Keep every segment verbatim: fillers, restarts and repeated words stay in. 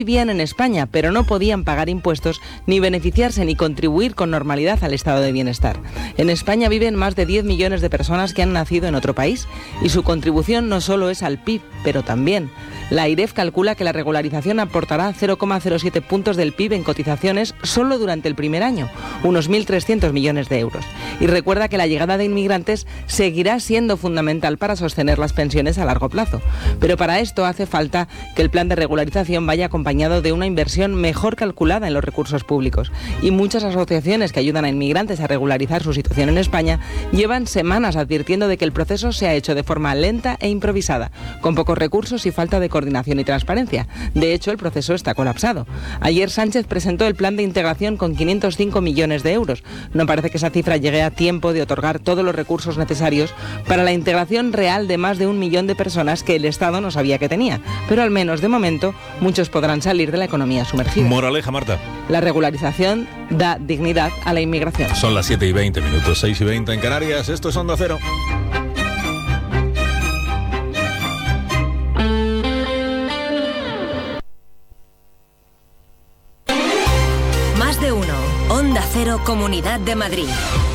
vivían en España, pero no podían pagar impuestos, ni beneficiarse ni contribuir con normalidad al estado de bienestar. En España viven más de diez millones de personas que han nacido en otro país y su contribución no solo es al P I B, pero también. La AIREF calcula que la regularización aportará cero coma cero siete puntos del P I B en cotizaciones solo durante el primer año, unos mil trescientos millones de euros. Y recuerda que la llegada de inmigrantes seguirá siendo fundamental para sostener las pensiones a largo plazo. Pero para esto hace falta que el plan de regularización vaya acompañado de una inversión mejor calculada en los recursos públicos. Y muchas asociaciones que ayudan a inmigrantes a regularizar su situación en España llevan semanas advirtiendo de que el proceso se ha hecho de forma lenta e improvisada, con pocos recursos y falta de coordinación y transparencia. De hecho, el proceso está colapsado. Ayer Sánchez presentó el plan de integración con quinientos cinco millones de euros. No parece que esa cifra llegue a tiempo de otorgar todos los recursos necesarios para la integración real de más de un millón de personas que el Estado no sabía que tenía. Pero al menos de momento, muchos podrán salir de la economía sumergida. Moraleja, Marta. La regularización da dignidad a la inmigración. Son las siete y veinte minutos, seis y veinte en Canarias. Esto es Onda Cero. Más de uno. Onda Cero, Comunidad de Madrid.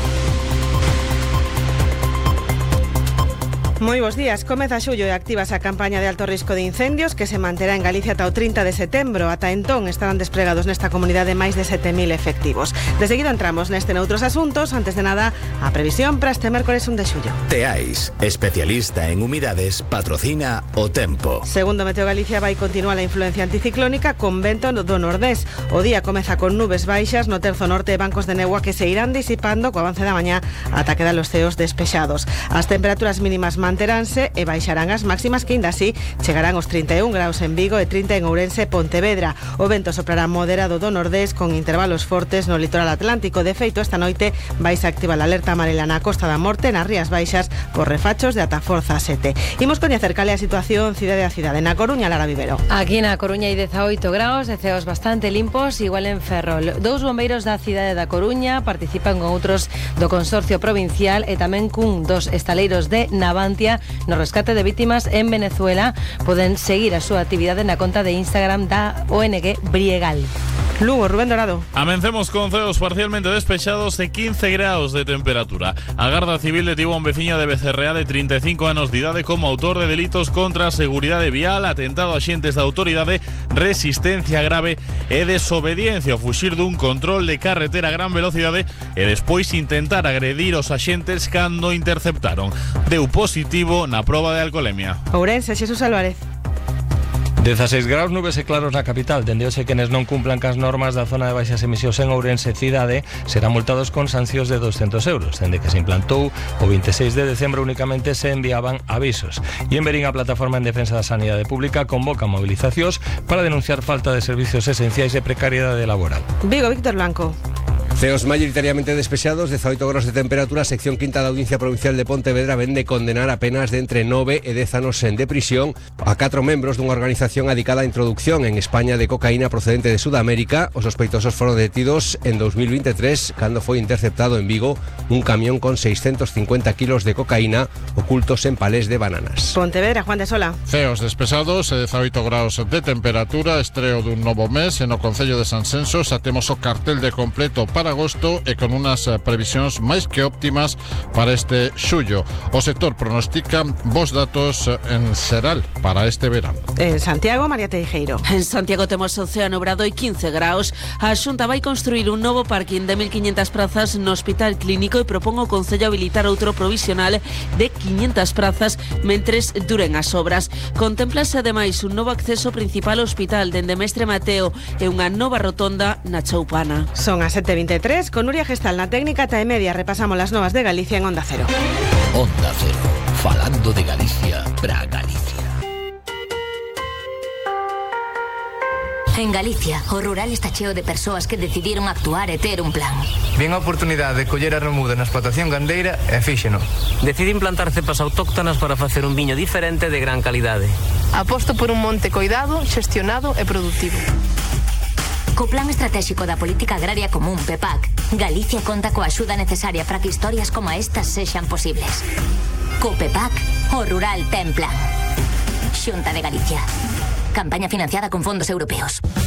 Moi bos días. Comeza xullo e activa esa campaña de alto risco de incendios que se manterá en Galicia ata o trinta de setembro. Ata entón estarán despregados nesta comunidade máis de sete mil efectivos. De seguido entramos neste noutros asuntos. Antes de nada, a previsión para este mércores un de xullo. Teais, especialista en humidades, patrocina o tempo. Segundo Meteo Galicia, vai continuar a influencia anticiclónica con vento do nordés. O día comeza con nubes baixas no terzo norte e bancos de negua que se irán disipando co avance da mañá ata quedar os ceos despexados. As temperaturas mínimas manteránse e baixarán as máximas que ainda así chegarán aos trinta e un graus en Vigo e trinta en Ourense e Pontevedra. O vento soprará moderado do nordés con intervalos fortes no litoral atlántico. De feito, esta noite vais a activar a alerta amarela na Costa da Morte, nas Rías Baixas, por refachos de ata forza sete. Imos coñecer cal é a situación cidade a cidade. Na Coruña, Lara Vivero. Aquí na Coruña hai dezaoito graus, e ceos bastante limpos, igual en Ferrol. Dous bombeiros da cidade da Coruña participan con outros do Consorcio Provincial e tamén cun dos estaleiros de Navantia no rescate de vítimas en Venezuela. Poden seguir a súa actividade na conta de Instagram da O N G Briegal. Lugo, Rubén Dorado. Amencemos con ceos parcialmente despechados e quince graus de temperatura. A Garda Civil detivo a un veciño de Becerreá de trinta e cinco anos de idade como autor de delitos contra a seguridade vial, atentado a xentes da autoridade, resistencia grave e desobediencia ao fuxir dun control de carretera a gran velocidade e despois intentar agredir os axentes cando interceptaron. Deu positivo na proba de alcoholemia. Ourense, Xesús Álvarez. dezaseis graus, nubes e claros na capital. Dende hoxe quenes non cumplan cas normas da zona de baixas emisións en Ourense cidade serán multados con sancións de doscentos euros. Dende que se implantou o veintiséis de decembro únicamente se enviaban avisos. E en Verín, a Plataforma en Defensa da Sanidade Pública convoca movilizacións para denunciar falta de servicios esenciais e precariedade laboral. Vigo, Víctor Blanco. Ceos mayoritariamente despechados, dezaoito graus de temperatura. Sección quinta da Audiencia Provincial de Pontevedra vende condenar a penas de entre nove e dez anos de prisión a catro membros dunha organización adicada á introducción en España de cocaína procedente de Sudamérica. Os sospeitosos foron detidos en dos mil veintitrés cando foi interceptado en Vigo un camión con seiscentos cincuenta kilos de cocaína ocultos en palés de bananas. Pontevedra, Juan de Sola. Ceos despechados e dezaoito graus de temperatura, estreo dun novo mes e no Concello de Sansenso xa temos o cartel de completo para agosto e con unas previsións máis que óptimas para este xullo. O sector pronostica bons datos en xeral para este verano. En Santiago, María Teijeiro. En Santiago temos o ceo nubrado e quince graus. A Xunta vai construir un novo parking de mil quinhentas prazas no Hospital Clínico e propón o Concello habilitar outro provisional de quinhentas prazas mentres duren as obras. Contémplase ademais un novo acceso principal ao hospital dende Mestre Mateo e unha nova rotonda na Choupana. Son as sete e veintitrés, con Nuria Gestal na técnica ata e media repasamos las novas de Galicia en Onda Cero. Onda Cero, falando de Galicia para Galicia. En Galicia, o rural está cheo de persoas que decidiron actuar e ter un plan. Ven a oportunidade de coller a remuda na explotación gandeira e fíxeno. Deciden plantar cepas autóctonas para facer un viño diferente de gran calidade. Aposto por un monte coidado, xestionado e productivo. Co Plan Estratégico da Política Agraria Común, P E P A C, Galicia conta coa axuda necesaria para que historias como estas sexan posibles. Co P E P A C, o rural ten plan. Xunta de Galicia. Campaña financiada con fondos europeos.